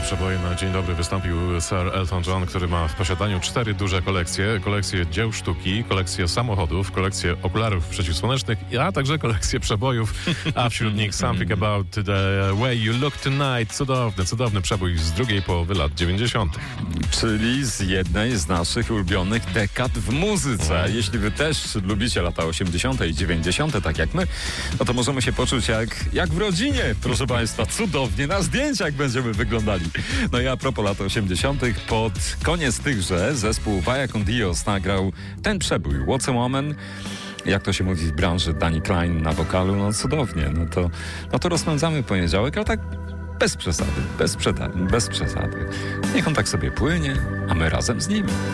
przeboje na dzień dobry wystąpił Sir Elton John, który ma w posiadaniu 4 duże kolekcje. Kolekcję dzieł sztuki, kolekcję samochodów, kolekcję okularów przeciwsłonecznych, a także kolekcję przebojów, a wśród nich Something About the Way You Look Tonight. Cudowny przebój z drugiej połowy lat 90. Czyli z jednej z naszych ulubionych dekad w muzyce. Jeśli wy też lubicie lata 80. i 90., tak jak my, no to możemy się poczuć jak w rodzinie, proszę państwa. Cudownie na zdjęciach będziemy wyglądali. No i a propos lat 80., pod koniec tychże zespół Vaya con Dios nagrał ten przebój What's a Woman. Jak to się mówi w branży, Danny Klein na wokalu, no cudownie. No to rozpędzamy poniedziałek, ale tak bez przesady. Niech on tak sobie płynie, a my razem z nim.